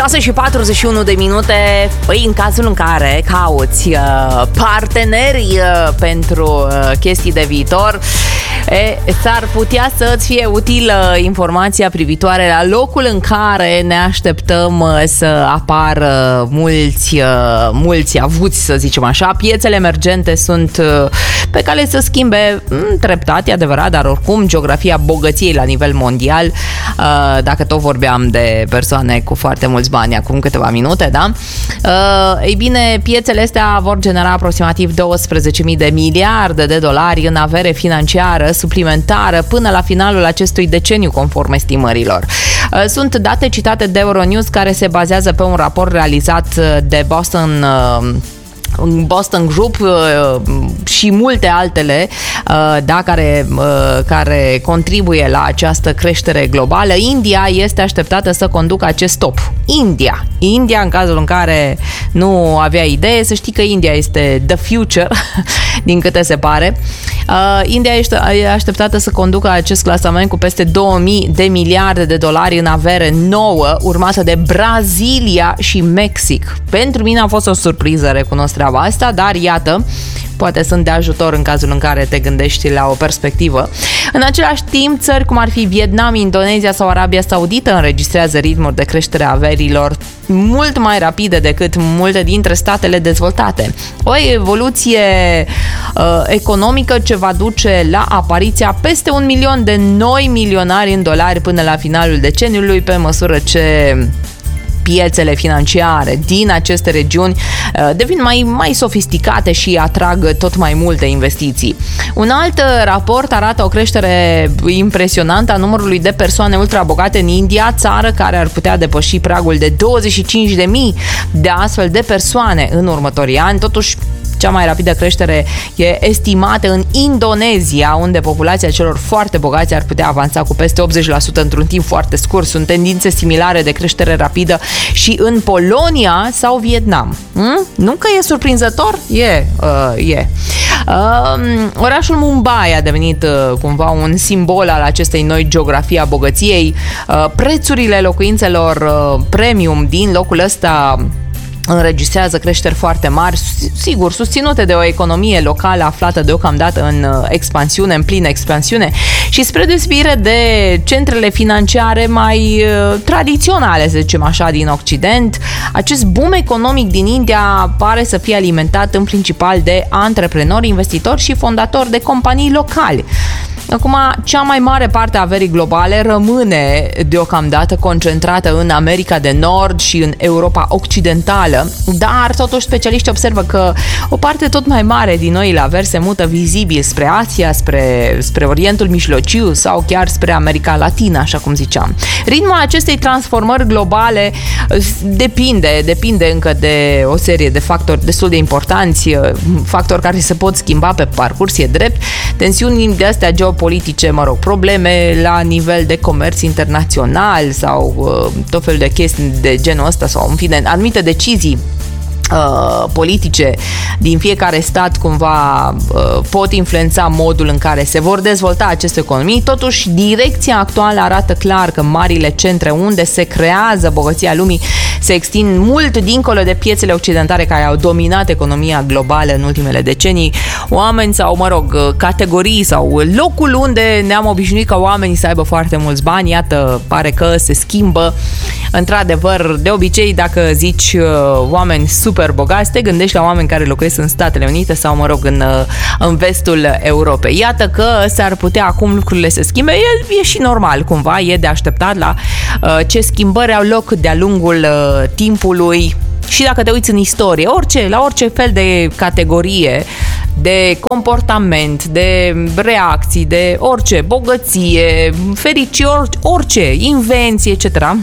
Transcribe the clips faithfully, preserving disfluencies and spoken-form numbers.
șase și patruzeci și unu de minute. Păi, în cazul în care cauți uh, parteneri uh, pentru uh, chestii de viitor, e, s-ar putea să-ți fie utilă informația privitoare la locul în care ne așteptăm uh, să apară mulți, uh, mulți avuți, să zicem așa. Piețele emergente sunt uh, pe cale să schimbe m, treptat, e adevărat, dar oricum geografia bogăției la nivel mondial, uh, dacă tot vorbeam de persoane cu foarte mulți bani acum câteva minute, da? Uh, ei bine, piețele astea vor genera aproximativ douăsprezece mii de miliarde de dolari în avere financiară suplimentară până la finalul acestui deceniu, conform estimărilor. Uh, sunt date citate de Euronews, care se bazează pe un raport realizat de Boston uh, Boston Group și multe altele, da, care, care contribuie la această creștere globală. India este așteptată să conducă acest top. India. India, în cazul în care nu avea idee, să știi că India este the future, din câte se pare. India este așteptată să conducă acest clasament cu peste două mii de miliarde de dolari în avere nouă, urmată de Brazilia și Mexic. Pentru mine a fost o surpriză, recunosc treaba asta, dar iată, poate sunt de ajutor în cazul în care te gândești la o perspectivă. În același timp, țări cum ar fi Vietnam, Indonezia sau Arabia Saudită înregistrează ritmuri de creștere a averilor mult mai rapide decât multe dintre statele dezvoltate. O evoluție uh, economică ce va duce la apariția peste un milion de noi milionari în dolari până la finalul deceniului, pe măsură ce piețele financiare din aceste regiuni devin mai, mai sofisticate și atrag tot mai multe investiții. Un alt raport arată o creștere impresionantă a numărului de persoane ultrabogate în India, țară care ar putea depăși pragul de douăzeci și cinci de mii de astfel de persoane în următorii ani. Totuși, cea mai rapidă creștere e estimată în Indonezia, unde populația celor foarte bogați ar putea avansa cu peste optzeci la sută într-un timp foarte scurt. Sunt tendințe similare de creștere rapidă și în Polonia sau Vietnam. Hmm? Nu că e surprinzător? E. Uh, e. Uh, orașul Mumbai a devenit uh, cumva un simbol al acestei noi geografii a bogăției. Uh, prețurile locuințelor uh, premium din locul ăsta înregistrează creșteri foarte mari, sigur, susținute de o economie locală aflată deocamdată în expansiune, în plină expansiune, și spre deosebire de centrele financiare mai tradiționale, să zicem așa, din Occident, acest boom economic din India pare să fie alimentat în principal de antreprenori, investitori și fondatori de companii locali. Acum, cea mai mare parte a averii globale rămâne deocamdată concentrată în America de Nord și în Europa Occidentală, dar totuși specialiștii observă că o parte tot mai mare din noile averi se mută vizibil spre Asia, spre, spre Orientul Mijlociu sau chiar spre America Latină, așa cum ziceam. Ritmul acestei transformări globale depinde, depinde încă de o serie de factori destul de importanți, factori care se pot schimba pe parcurs, e drept, tensiuni de astea geopolitice, mă rog, probleme la nivel de comerț internațional sau uh, tot felul de chestii de genul ăsta sau, în fine, anumite decizii Uh, politice din fiecare stat cumva uh, pot influența modul în care se vor dezvolta aceste economii. Totuși, direcția actuală arată clar că marile centre unde se creează bogăția lumii se extind mult dincolo de piețele occidentale care au dominat economia globală în ultimele decenii. Oameni sau, mă rog, categorii sau locul unde ne-am obișnuit ca oamenii să aibă foarte mulți bani, iată, pare că se schimbă. Într-adevăr, de obicei, dacă zici uh, oameni super bogați, te gândești la oameni care locuiesc în Statele Unite sau, mă rog, în, în vestul Europei. Iată că s-ar putea acum lucrurile să schimbe. E, e și normal, cumva, e de așteptat la uh, ce schimbări au loc de-a lungul uh, timpului. Și dacă te uiți în istorie, orice, la orice fel de categorie, de comportament, de reacții, de orice, bogăție, fericire, orice, invenție, et cetera,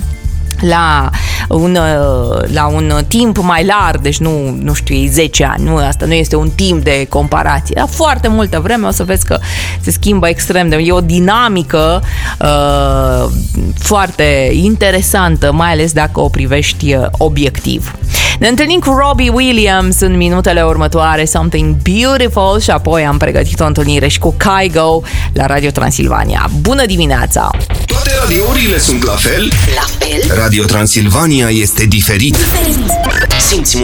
la un, la un timp mai larg, deci nu, nu știu, zece ani, nu, asta nu este un timp de comparație. La foarte multă vreme o să vezi că se schimbă extrem de... E o dinamică uh, foarte interesantă, mai ales dacă o privești obiectiv. Ne întâlnim cu Robbie Williams în minutele următoare, Something Beautiful, și apoi am pregătit o întâlnire și cu Kygo la Radio Transilvania. Bună dimineața! Toate radiourile sunt la fel? La fel? Radio Transilvania este diferit. Diferit. Simți